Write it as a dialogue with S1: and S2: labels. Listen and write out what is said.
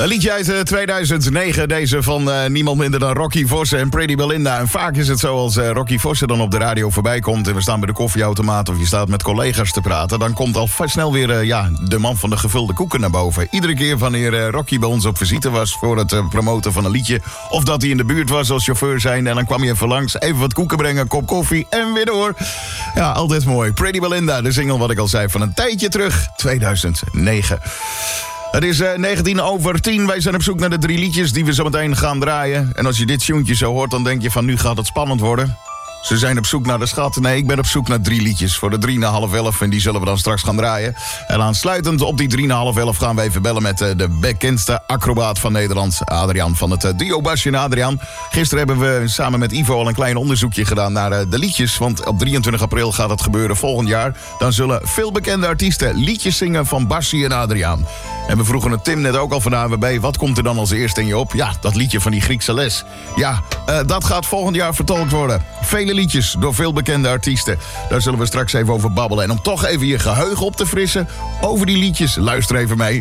S1: Een liedje uit 2009, deze van niemand minder dan Rocky Vossen en Pretty Belinda. En vaak is het zo als Rocky Vossen dan op de radio voorbij komt en we staan bij de koffieautomaat of je staat met collega's te praten, dan komt al snel weer de man van de gevulde koeken naar boven. Iedere keer wanneer Rocky bij ons op visite was voor het promoten van een liedje, of dat hij in de buurt was als chauffeur zijn, en dan kwam hij even langs, even wat koeken brengen, een kop koffie en weer door. Ja, altijd mooi. Pretty Belinda, de single wat ik al zei van een tijdje terug, 2009. Het is 19:10. Wij zijn op zoek naar de 3 liedjes die we zo meteen gaan draaien. En als je dit tjoentje zo hoort, dan denk je van nu gaat het spannend worden. Ze zijn op zoek naar de schat. Nee, ik ben op zoek naar 3 liedjes voor de 10:55. En die zullen we dan straks gaan draaien. En aansluitend op die 10:55 gaan we even bellen met de bekendste acrobaat van Nederland, Adriaan van het duo Basje en Adriaan. Gisteren hebben we samen met Ivo al een klein onderzoekje gedaan naar de liedjes. Want op 23 april gaat het gebeuren volgend jaar. Dan zullen veel bekende artiesten liedjes zingen van Basje en Adriaan. En we vroegen het Tim net ook al van de ANWB. Wat komt er dan als eerste in je op? Ja, dat liedje van die Griekse les. Ja, dat gaat volgend jaar vertolkt worden. Vele liedjes door veel bekende artiesten. Daar zullen we straks even over babbelen. En om toch even je geheugen op te frissen over die liedjes, luister even mee.